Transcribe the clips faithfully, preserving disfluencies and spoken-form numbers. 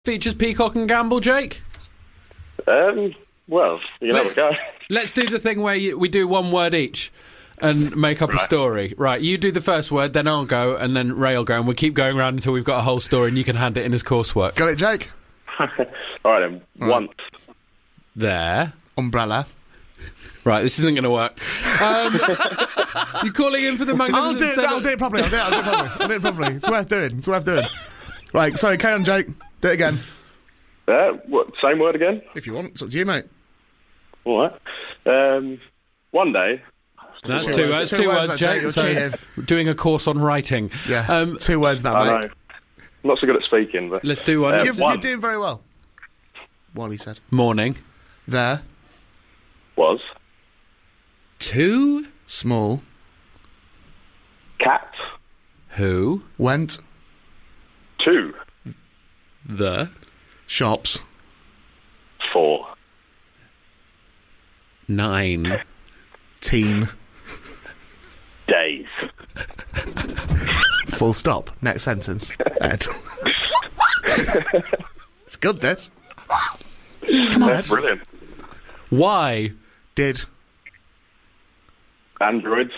Features Peacock and Gamble, Jake? Um, well, you can let's, have a go. Let's do the thing where you, we do one word each and make up right. a story. Right, you do the first word, then I'll go, and then Ray will go, and we'll keep going around until we've got a whole story, and you can hand it in as coursework. Got it, Jake? All right, then. All right. Once. There. Umbrella. Right, this isn't going to work. Um, you calling in for the Magnificent I'll do it, Seven? I'll do it properly, I'll do it, I'll do it properly. I'll do it properly. It's worth doing, it's worth doing. Right, sorry, carry on, Jake. Do it again. Uh, what, same word again? If you want, it's up to you, mate. All right. Um, one day... That's two two words, words, two two words, words, Jake, Jake. you're So, cheating. doing a course on writing. Yeah, Um, two words that, I mate. know. I'm not so good at speaking, but... let's do one. Uh, You've, one. You're doing very well. Wally said. Morning. There. Was. Two. Small. Cat. Who. Went. Two. The. Shops. Four. Nine. Teen. Days. Full stop. Next sentence. Ed. It's good, this. Come on, That's Ed. brilliant. Why. Did. Androids.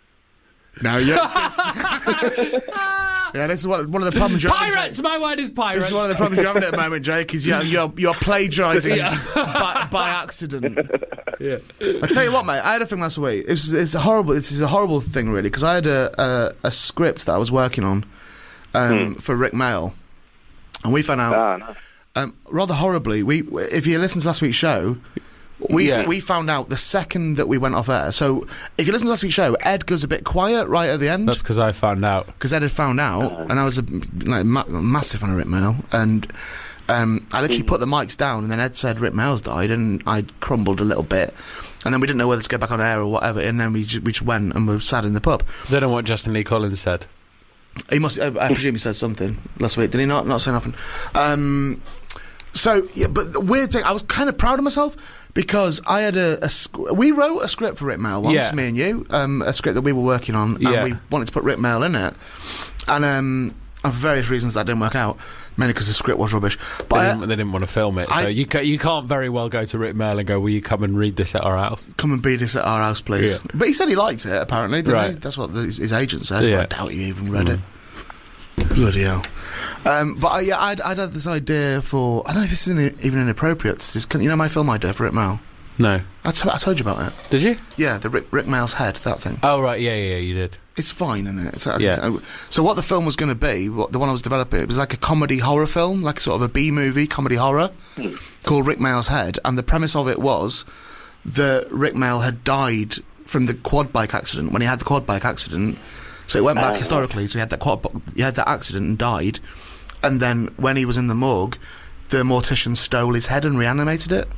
No, yeah. This, yeah, this is what, one of the problems you're having, Pirates! Jake. My word is pirates. This is one of the problems you're having at the moment, Jake, is you're, you're, you're plagiarising Yeah. by, by accident. Yeah. I tell you what, mate, I had a thing last week. It's, it's a horrible. This is a horrible thing, really, because I had a, a a script that I was working on um, for Rick Mail, and we found out Ah, no. um, rather horribly. We, if you listen to last week's show, we Yeah. we found out the second that we went off air. So if you listen to last week's show, Ed goes a bit quiet right at the end. That's because I found out. Because Ed had found out, and I was a like, ma- massive fan of Rick Mail, and um, I literally put the mics down, and then Ed said Rick Mail's died, and I crumbled a little bit, and then we didn't know whether to go back on air or whatever, and then we just, we just went and we were sat in the pub. They don't know what Justin Lee Collins said. He must, I, I presume he said something last week, did he not? Not say nothing. Um, so, yeah, but the weird thing, I was kind of proud of myself, because I had a, a sc- we wrote a script for Rick Mail once, Yeah. me and you, um, a script that we were working on, and Yeah. we wanted to put Rick Mail in it, and um, and for various reasons that didn't work out, mainly because the script was rubbish. But They I, didn't, they didn't want to film it, I- so you ca- you can't very well go to Rick Mail and go, will you come and read this at our house? come and beat us at our house, please. Yeah. But he said he liked it, apparently, didn't Right. he? That's what the, his, his agent said, Yeah. but I doubt he even read it. Bloody hell. Um, but uh, yeah, I'd, I'd had this idea for, I don't know if this is in, even inappropriate, just, you know my film idea for Rick Mail? No. I, t- I told you about it. Did you? Yeah, the Rick, Rick Mail's head, that thing. Oh, right, yeah, yeah, you did. It's fine, isn't it? So, Yeah. so what the film was going to be, what, the one I was developing, it was like a comedy horror film, like sort of a B-movie comedy horror, called Rick Mail's Head, and the premise of it was that Rick Mail had died from the quad bike accident, when he had the quad bike accident, so it went back Uh. historically, so he had that quad, bu- he had that accident and died, and then when he was in the morgue, the mortician stole his head and reanimated it.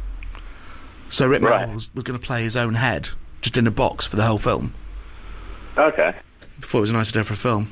So Rick Right. Mail was, was going to play his own head, just in a box for the whole film. Okay. Thought it was a nice idea for a film.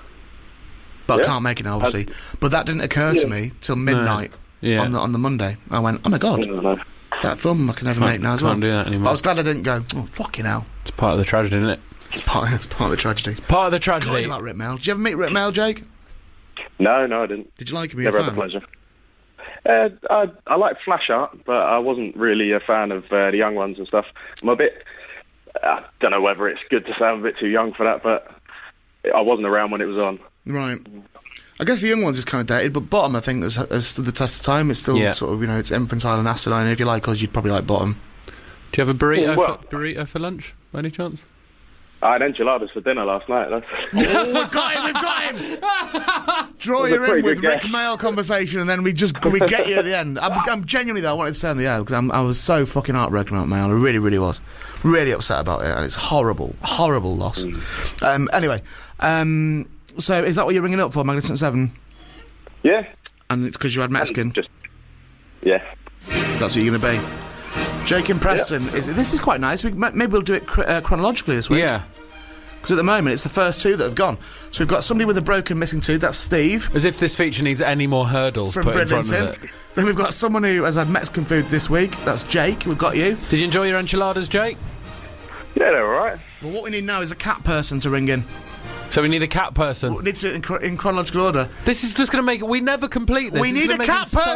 But Yeah. I can't make it now, obviously. But that didn't occur to Yeah. me till midnight Yeah. on the on the Monday. I went, oh my god, No, no. that film I can never make now as well. Can't do that But anymore. I was glad I didn't go, oh fucking hell. It's part of the tragedy, isn't it? It's part, it's part of the tragedy. Part of the Talking tragedy. about Rick Mail. Did you ever meet Rick Mail, Jake? No, no, I didn't. Did you like him? Were you a Never had fan? the pleasure. Uh, I, I like Flash Art, but I wasn't really a fan of uh, the young ones and stuff. I'm a bit... I don't know whether it's good to say I'm a bit too young for that, but I wasn't around when it was on. Right. I guess the young ones is kind of dated, but Bottom, I think, has, has stood the test of time. It's still Yeah. sort of, you know, it's infantile and acidine. If you like us, you'd probably like Bottom. Do you have a burrito, Well- for, burrito for lunch, by any chance? I had enchiladas for dinner last night. That's... Oh, we've got him, we've got him! Draw That was a you in pretty with good Rick guess. Mail conversation, and then we just we get you at the end. I'm, I'm genuinely though, I wanted to stay on the air because I'm, I was so fucking heartbroken about Mail. I really, really was, really upset about it, and it's horrible, horrible loss. Mm. Um, anyway, um, so is that what you're ringing up for, Magnificent Seven? Yeah. And it's because you had Mexican. Just... Yeah. That's what you're going to be. Jake and Preston. Is this is quite nice. We, maybe we'll do it cr- uh, chronologically this week. Yeah. Because at the moment it's the first two that have gone. So we've got somebody with a broken missing tooth. That's Steve. As if this feature needs any more hurdles From put in front of Bridlington. it. Then we've got someone who has had Mexican food this week. That's Jake. We've got you. Did you enjoy your enchiladas, Jake? Yeah, they're all right. Well, what we need now is a cat person to ring in. So we need a cat person. We need to do it in, chro- in chronological order. This is just going to make it... We never complete this. We It's need gonna a make cat it so